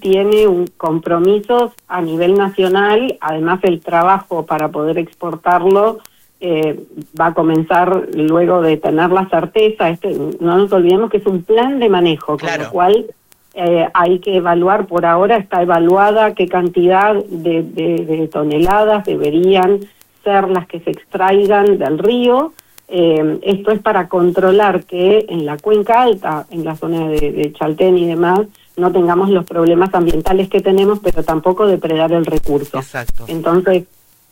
tiene compromisos a nivel nacional, además el trabajo para poder exportarlo va a comenzar luego de tener la certeza. No nos olvidemos que es un plan de manejo, claro, con lo cual hay que evaluar, por ahora está evaluada qué cantidad de toneladas deberían ser las que se extraigan del río. Esto es para controlar que en la cuenca alta, en la zona de Chaltén y demás, no tengamos los problemas ambientales que tenemos, pero tampoco depredar el recurso. Exacto. Entonces,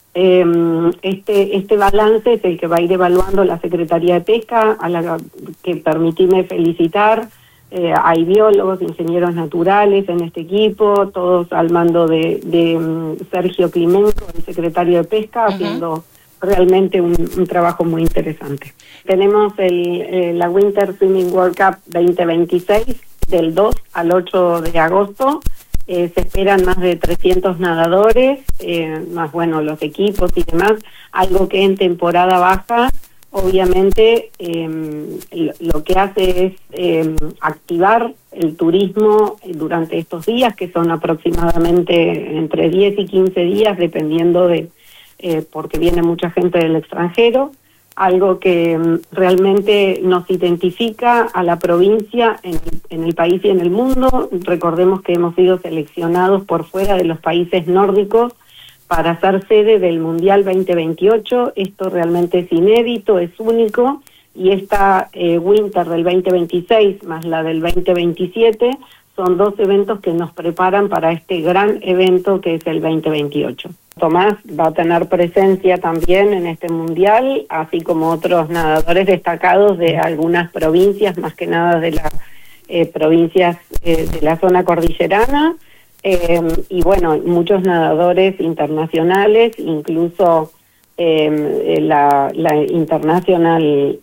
este balance es el que va a ir evaluando la Secretaría de Pesca, a la que permitíme felicitar. Hay biólogos, ingenieros naturales en este equipo, todos al mando de Sergio Climenco, el secretario de Pesca, haciendo realmente un trabajo muy interesante. Tenemos la Winter Swimming World Cup 2026, del 2 al 8 de agosto. Se esperan más de 300 nadadores, más bueno los equipos y demás, algo que en temporada baja obviamente lo que hace es activar el turismo durante estos días, que son aproximadamente entre 10 y 15 días, dependiendo porque viene mucha gente del extranjero, algo que realmente nos identifica a la provincia en el país y en el mundo. Recordemos que hemos sido seleccionados por fuera de los países nórdicos para ser sede del Mundial 2028. Esto realmente es inédito, es único, y esta Winter del 2026 más la del 2027 son dos eventos que nos preparan para este gran evento que es el 2028. Tomás va a tener presencia también en este mundial, así como otros nadadores destacados de algunas provincias, más que nada de las provincias de la zona cordillerana, y bueno, muchos nadadores internacionales, incluso la International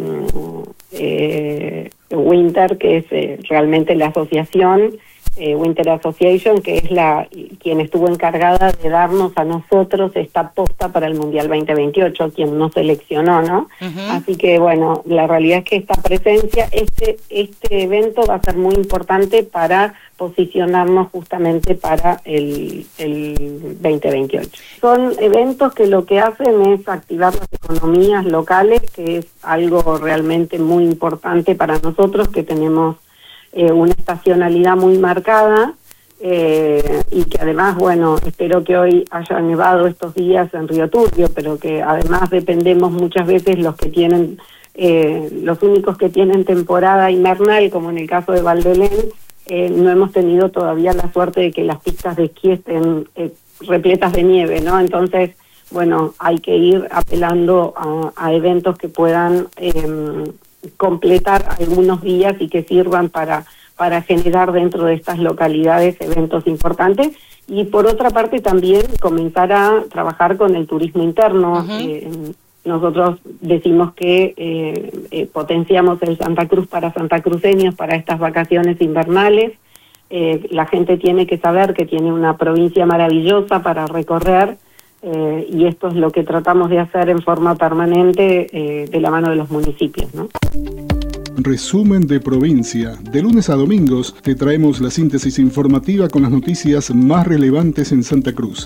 Winter, que es realmente la asociación Winter Association, que es quien estuvo encargada de darnos a nosotros esta posta para el Mundial 2028, quien nos seleccionó, ¿no? Así que bueno, la realidad es que esta presencia, este evento va a ser muy importante para posicionarnos justamente para el 2028. Son eventos que lo que hacen es activar las economías locales, que es algo realmente muy importante para nosotros, que tenemos una estacionalidad muy marcada, y que además, bueno, espero que hoy haya nevado estos días en Río Turbio, pero que además dependemos muchas veces los únicos que tienen temporada invernal, como en el caso de Valdelén, no hemos tenido todavía la suerte de que las pistas de esquí estén repletas de nieve, ¿no? Entonces, bueno, hay que ir apelando a eventos que puedan completar algunos días y que sirvan para generar dentro de estas localidades eventos importantes, y por otra parte también comenzar a trabajar con el turismo interno. Nosotros decimos que potenciamos el Santa Cruz para santacruceños para estas vacaciones invernales. La gente tiene que saber que tiene una provincia maravillosa para recorrer, y esto es lo que tratamos de hacer en forma permanente de la mano de los municipios, ¿no? Resumen de provincia. De lunes a domingos te traemos la síntesis informativa con las noticias más relevantes en Santa Cruz.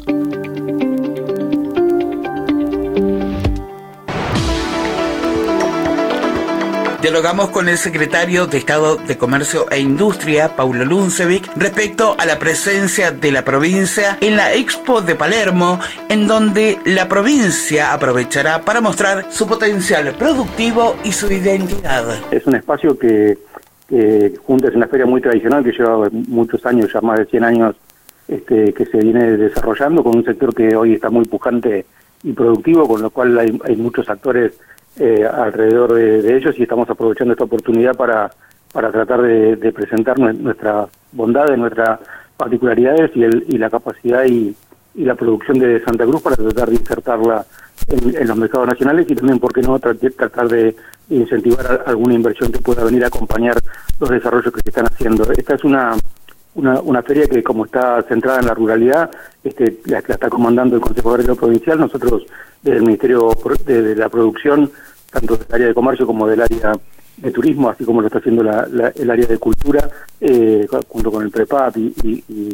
Dialogamos con el secretario de Estado de Comercio e Industria, Paulo Luncevic, respecto a la presencia de la provincia en la Expo de Palermo, en donde la provincia aprovechará para mostrar su potencial productivo y su identidad. Es un espacio que junta, es una feria muy tradicional que lleva muchos años, ya más de 100 años, que se viene desarrollando con un sector que hoy está muy pujante y productivo, con lo cual hay muchos actores alrededor de ellos, y estamos aprovechando esta oportunidad para tratar de presentar nuestra bondad, nuestras particularidades y la capacidad y la producción de Santa Cruz, para tratar de insertarla en los mercados nacionales, y también, ¿por qué no?, tratar de incentivar alguna inversión que pueda venir a acompañar los desarrollos que se están haciendo. Esta es una feria que, como está centrada en la ruralidad, la está comandando el Consejo Agrario Provincial. Nosotros, desde el Ministerio de la Producción, tanto del área de comercio como del área de turismo, así como lo está haciendo el área de cultura, junto con el PREPAP y